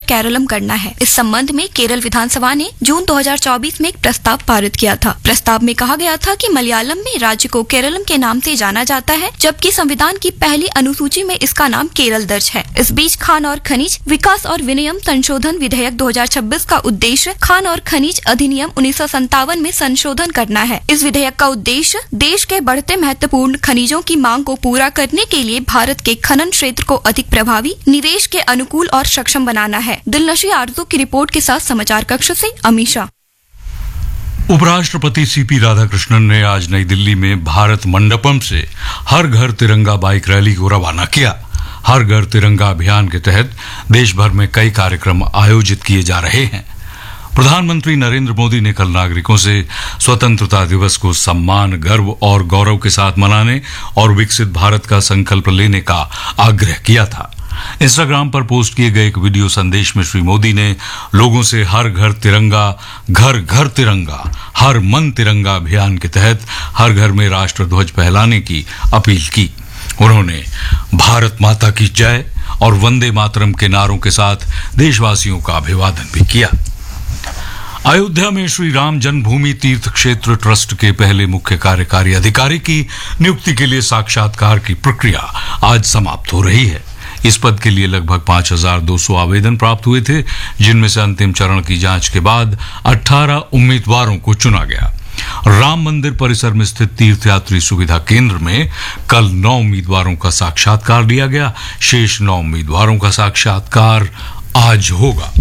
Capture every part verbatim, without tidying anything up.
केरलम करना है। इस संबंध में केरल विधानसभा ने जून दो हज़ार चौबीस में एक प्रस्ताव पारित किया था। प्रस्ताव में कहा गया था कि मलयालम में राज्य को केरलम के नाम से जाना जाता है, जबकि संविधान की पहली अनुसूची में इसका नाम केरल दर्ज है। इस बीच खान और खनिज विकास और विनियम संशोधन विधेयक दो हज़ार छब्बीस का उद्देश्य खान और खनिज अधिनियम उन्नीस सौ संतावन में संशोधन करना है। इस विधेयक का उद्देश्य देश के बढ़ते महत्वपूर्ण खनिजों की मांग को पूरा करने के लिए भारत के खनन क्षेत्र को अधिक प्रभावी, निवेश के अनुकूल और सक्षम बनाना है। दिलनशी आरजू की रिपोर्ट के साथ समाचार कक्ष से अमीशा। उपराष्ट्रपति सीपी राधाकृष्णन ने आज नई दिल्ली में भारत मंडपम से हर घर तिरंगा बाइक रैली को रवाना किया। हर घर तिरंगा अभियान के तहत देश भर में कई कार्यक्रम आयोजित किए जा रहे हैं। प्रधानमंत्री नरेंद्र मोदी ने कल नागरिकों से स्वतंत्रता दिवस को सम्मान, गर्व और गौरव के साथ मनाने और विकसित भारत का संकल्प लेने का आग्रह किया था। इंस्टाग्राम पर पोस्ट किए गए एक वीडियो संदेश में श्री मोदी ने लोगों से हर घर तिरंगा, घर घर तिरंगा, हर मन तिरंगा अभियान के तहत हर घर में राष्ट्र ध्वज फहराने की अपील की। उन्होंने भारत माता की जय और वंदे मातरम के नारों के साथ देशवासियों का अभिवादन भी किया। अयोध्या में श्री राम जन्मभूमि तीर्थ क्षेत्र ट्रस्ट के पहले मुख्य कार्यकारी अधिकारी की नियुक्ति के लिए साक्षात्कार की प्रक्रिया आज समाप्त हो रही है। इस पद के लिए लगभग पांच हजार दो सौ आवेदन प्राप्त हुए थे, जिनमें से अंतिम चरण की जांच के बाद अठारह उम्मीदवारों को चुना गया। राम मंदिर परिसर में स्थित तीर्थयात्री सुविधा केंद्र में कल नौ उम्मीदवारों का साक्षात्कार लिया गया। शेष नौ उम्मीदवारों का साक्षात्कार आज होगा।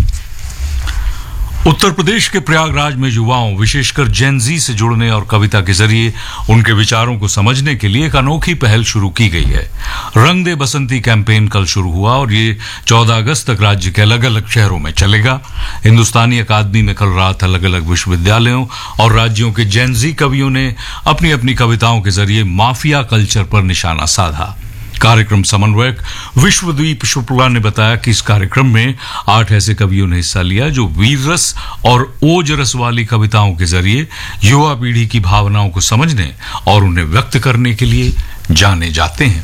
उत्तर प्रदेश के प्रयागराज में युवाओं, विशेषकर जेन जी से जुड़ने और कविता के जरिए उनके विचारों को समझने के लिए एक अनोखी पहल शुरू की गई है। रंग दे बसंती कैंपेन कल शुरू हुआ और ये चौदह अगस्त तक राज्य के अलग अलग शहरों में चलेगा। हिंदुस्तानी अकादमी में कल रात अलग अलग विश्वविद्यालयों और राज्यों के जेन जी कवियों ने अपनी अपनी कविताओं के जरिए माफिया कल्चर पर निशाना साधा। कार्यक्रम समन्वयक विश्वदीप शुक्ला ने बताया कि इस कार्यक्रम में आठ ऐसे कवियों ने हिस्सा लिया जो वीर रस और ओज रस वाली कविताओं के जरिए युवा पीढ़ी की भावनाओं को समझने और उन्हें व्यक्त करने के लिए जाने जाते हैं।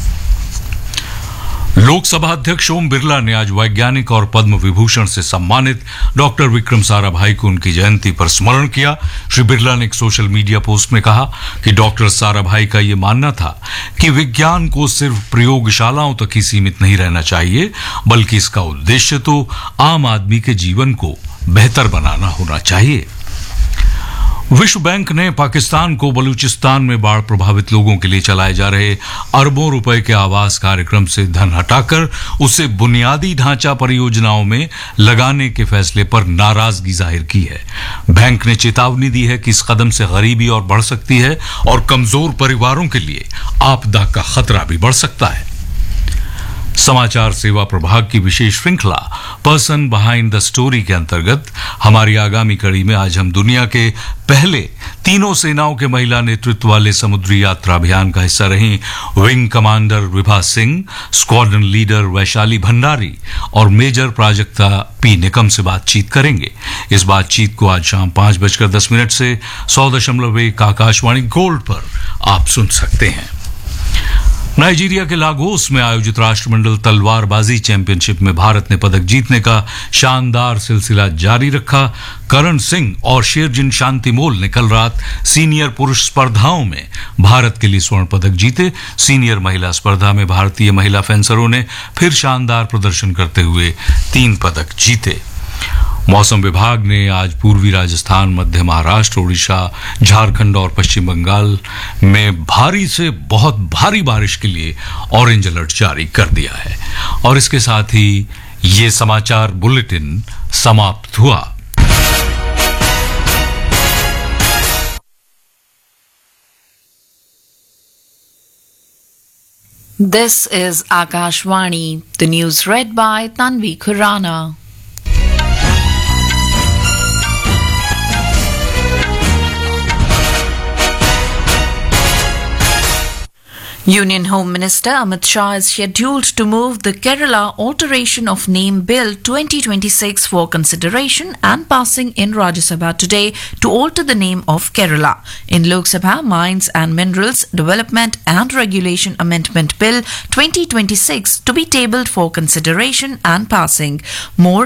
लोकसभा अध्यक्ष ओम बिरला ने आज वैज्ञानिक और पद्म विभूषण से सम्मानित डॉक्टर विक्रम साराभाई को उनकी जयंती पर स्मरण किया। श्री बिरला ने एक सोशल मीडिया पोस्ट में कहा कि डॉक्टर साराभाई का ये मानना था कि विज्ञान को सिर्फ प्रयोगशालाओं तक ही सीमित नहीं रहना चाहिए, बल्कि इसका उद्देश्य तो आम आदमी के जीवन को बेहतर बनाना होना चाहिए। विश्व बैंक ने पाकिस्तान को बलूचिस्तान में बाढ़ प्रभावित लोगों के लिए चलाए जा रहे अरबों रुपए के आवास कार्यक्रम से धन हटाकर उसे बुनियादी ढांचा परियोजनाओं में लगाने के फैसले पर नाराजगी जाहिर की है। बैंक ने चेतावनी दी है कि इस कदम से गरीबी और बढ़ सकती है और कमजोर परिवारों के लिए आपदा का खतरा भी बढ़ सकता है। समाचार सेवा प्रभाग की विशेष श्रृंखला पर्सन बिहाइंड द स्टोरी के अंतर्गत हमारी आगामी कड़ी में आज हम दुनिया के पहले तीनों सेनाओं के महिला नेतृत्व वाले समुद्री यात्रा अभियान का हिस्सा रही wing commander Vibha Singh, squadron leader Vaishali Bhandari और मेजर प्राजक्ता पी निकम से बातचीत करेंगे। इस बातचीत को आज शाम पांच बजकर दस मिनट से सौ दशमलव एक आकाशवाणी गोल्ड पर आप सुन सकते हैं। नाइजीरिया के लागोस में आयोजित राष्ट्रमंडल तलवारबाजी चैंपियनशिप में भारत ने पदक जीतने का शानदार सिलसिला जारी रखा। करण सिंह और शेरजिन शांतिमोल ने कल रात सीनियर पुरुष स्पर्धाओं में भारत के लिए स्वर्ण पदक जीते। सीनियर महिला स्पर्धा में भारतीय महिला फेंसरों ने फिर शानदार प्रदर्शन करते हुए तीन पदक जीते। मौसम विभाग ने आज पूर्वी राजस्थान, मध्य महाराष्ट्र, उड़ीसा, झारखंड और पश्चिम बंगाल में भारी से बहुत भारी बारिश के लिए ऑरेंज अलर्ट जारी कर दिया है। और इसके साथ ही ये समाचार बुलेटिन समाप्त हुआ। This is Akashvani, the news read by Tanvi Khurana. Union Home Minister Amit Shah is scheduled to move the Kerala Alteration of Name Bill twenty twenty-six for consideration and passing in Rajya Sabha today to alter the name of Kerala. In Lok Sabha, Mines and Minerals Development and Regulation Amendment Bill twenty twenty-six to be tabled for consideration and passing. More